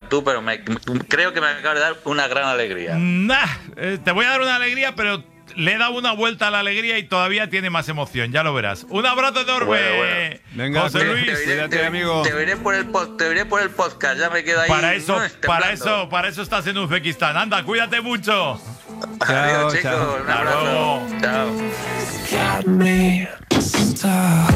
tú, pero creo que me acabas de dar una gran alegría. Te voy a dar una alegría, pero le he dado una vuelta a la alegría y todavía tiene más emoción, ya lo verás. Un abrazo enorme. Bueno. Venga, José Luis. Cuídate, amigo. Te veré por el podcast, ya me quedo ahí. Para eso estás en Uzbekistán. Anda, cuídate mucho. Adiós, chicos. Chao. Un abrazo. Chao.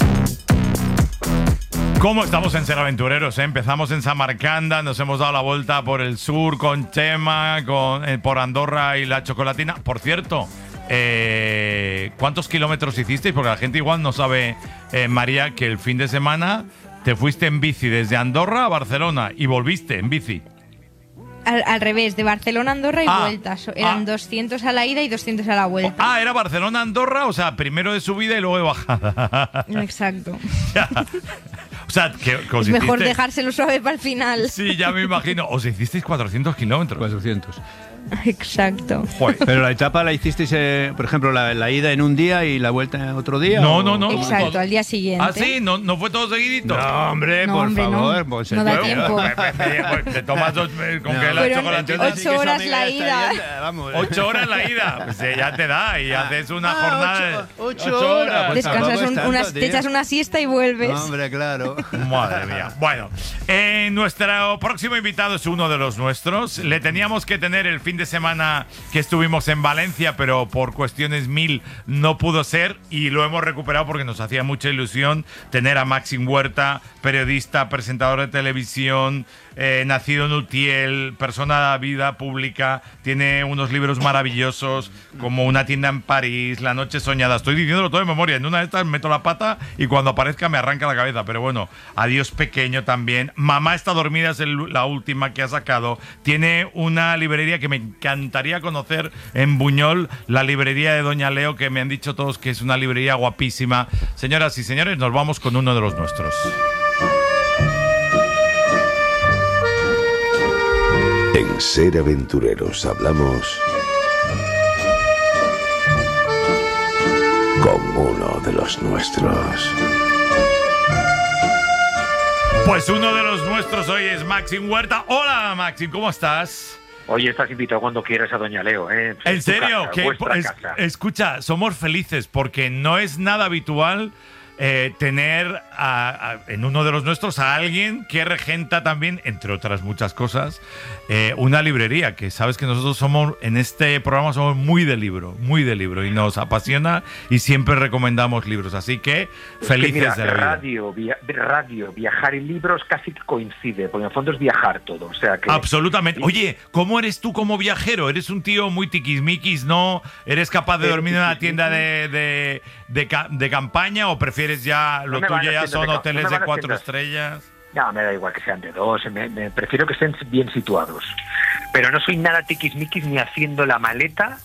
¿Cómo estamos en Ser Aventureros? Empezamos en Samarcanda, nos hemos dado la vuelta por el sur con Chema, por Andorra y la Chocolatina. Por cierto, ¿cuántos kilómetros hicisteis? Porque la gente igual no sabe, María, que el fin de semana te fuiste en bici desde Andorra a Barcelona y volviste en bici. Al revés, de Barcelona a Andorra y vuelta. Eran 200 a la ida y 200 a la vuelta. Era Barcelona a Andorra, o sea, primero de subida y luego de bajada. Exacto. O sea, que es mejor dejárselo suave para el final. Sí, ya me imagino. Os hicisteis 400 kilómetros. 400. Exacto. Joder. Pero la etapa la hicisteis, por ejemplo, la ida en un día y la vuelta otro día. No. Exacto, al día siguiente. ¿Ah, sí? ¿No fue todo seguidito? No, hombre, No, por hombre, favor. no. Pues No da tiempo. Te tomas con que la Fueron chocolate. 8 horas la ida. Vamos. 8 horas la ida. Pues ya te da y haces una jornada. 8 horas. Pues Descansas te echas una siesta y vuelves. Hombre, claro. Madre mía. Bueno, nuestro próximo invitado es uno de los nuestros. Le teníamos que tener el fin de semana que estuvimos en Valencia, pero por cuestiones no pudo ser y lo hemos recuperado porque nos hacía mucha ilusión tener a Màxim Huerta, periodista, presentador de televisión, nacido en Utiel, persona de vida pública, tiene unos libros maravillosos como Una tienda en París, La noche soñada. Estoy diciéndolo todo de memoria, en una de estas meto la pata y cuando aparezca me arranca la cabeza, pero bueno, Adiós pequeño también. Mamá está dormida es la última que ha sacado. Tiene una librería que me encantaría conocer en Buñol, la librería de Doña Leo, que me han dicho todos que es una librería guapísima. Señoras y señores, nos vamos con uno de los nuestros. En Ser Aventureros hablamos con uno de los nuestros. Pues uno de los nuestros hoy es Màxim Huerta. Hola, Màxim, ¿cómo estás? Oye, estás invitado cuando quieras a Doña Leo, ¿eh? ¿En serio? Casa. Escucha, somos felices porque no es nada habitual tener en uno de los nuestros a alguien que regenta también, entre otras muchas cosas, una librería, que sabes que nosotros somos, en este programa somos muy de libro, y nos apasiona y siempre recomendamos libros, así que felices de la vida. Radio, viajar y libros casi coincide, porque en el fondo es viajar todo, o sea que... Absolutamente. Oye, ¿cómo eres tú como viajero? ¿Eres un tío muy tiquismiquis, no? ¿Eres capaz de dormir en una tienda de campaña o prefieres ya lo tuyo ya son hoteles de 4 estrellas? No, me da igual que sean de 2, me prefiero que estén bien situados. Pero no soy nada tiquismiquis ni haciendo la maleta.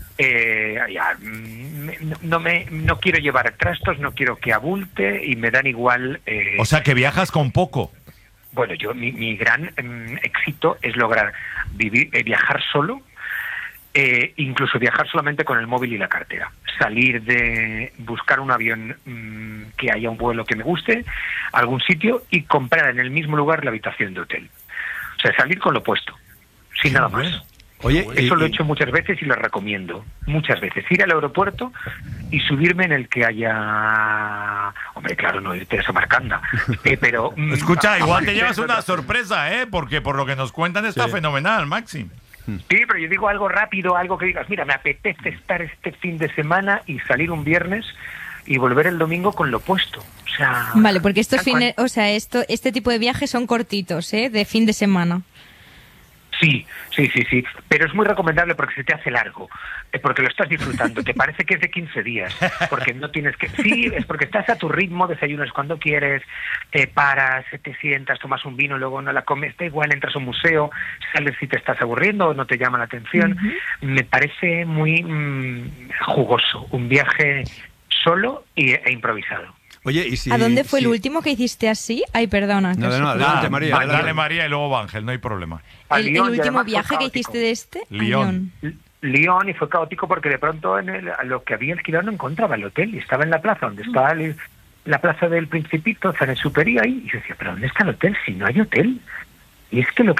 No quiero llevar trastos, no quiero que abulte y me dan igual... O sea, que viajas con poco. Bueno, mi gran éxito es lograr viajar solo, incluso viajar solamente con el móvil y la cartera. Salir buscar un avión que haya un vuelo que me guste, algún sitio, y comprar en el mismo lugar la habitación de hotel. O sea, salir con lo puesto, sin nada más. Oye, eso lo he hecho muchas veces y lo recomiendo. Muchas veces. Ir al aeropuerto y subirme en el que haya... Hombre, claro, no irte a Samarcanda. Pero... Escucha, igual te llevas una sorpresa, ¿eh? Porque por lo que nos cuentan está fenomenal, Màxim. Sí, pero yo digo algo rápido, algo que digas, mira, me apetece estar este fin de semana y salir un viernes y volver el domingo con lo puesto. O sea... Vale, porque este tipo de viajes son cortitos, ¿eh? De fin de semana. Sí. Pero es muy recomendable porque se te hace largo, porque lo estás disfrutando. Te parece que es de 15 días, porque no tienes que... Sí, es porque estás a tu ritmo, desayunas cuando quieres, te paras, te sientas, tomas un vino, luego no la comes, da igual, entras a un museo, sales si te estás aburriendo o no te llama la atención. Me parece muy jugoso, un viaje solo e improvisado. Oye, ¿y si, ¿a dónde fue el último que hiciste así? Ay, perdona. No, adelante, María. Dale, María, y luego Ángel, no hay problema. ¿El último viaje que hiciste de este? Lyon. Lyon, y fue caótico porque de pronto lo que había alquilado no encontraba el hotel y estaba en la plaza donde estaba la plaza del Principito, Saint-Exupéry ahí, y yo decía, ¿pero dónde está el hotel si no hay hotel? Y es que lo que